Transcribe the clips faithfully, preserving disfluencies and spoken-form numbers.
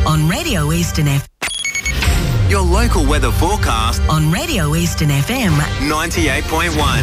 on Radio Eastern F M. Your local weather forecast on Radio Eastern F M ninety-eight point one.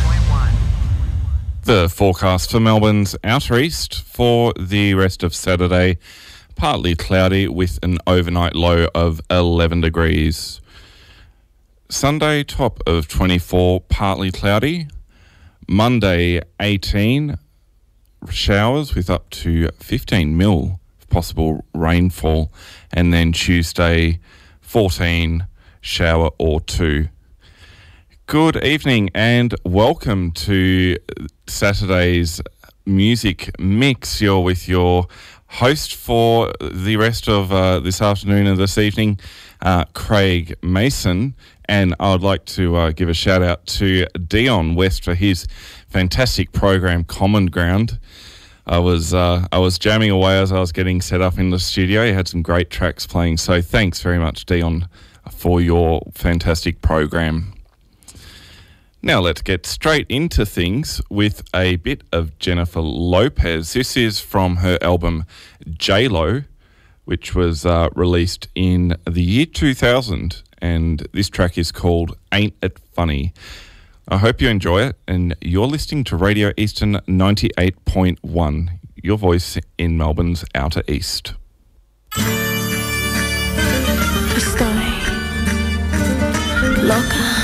The forecast for Melbourne's outer east for the rest of Saturday, partly cloudy with an overnight low of eleven degrees. Sunday, top of twenty-four, partly cloudy. Monday, eighteen, showers with up to fifteen mil possible rainfall. And then Tuesday, fourteen, shower or two. Good evening and welcome to Saturday's Music Mix. You're with your host for the rest of uh, this afternoon and this evening, uh, Craig Mason. And I would like to uh, give a shout out to Dion West for his fantastic program, Common Ground. I was uh, I was jamming away as I was getting set up in the studio. He had some great tracks playing. So thanks very much, Dion, for your fantastic program. Now let's get straight into things with a bit of Jennifer Lopez. This is from her album J-Lo, which was uh, released in the year two thousand. And this track is called Ain't It Funny. I hope you enjoy it, and you're listening to Radio Eastern ninety-eight point one, your voice in Melbourne's outer east. Estoy loca.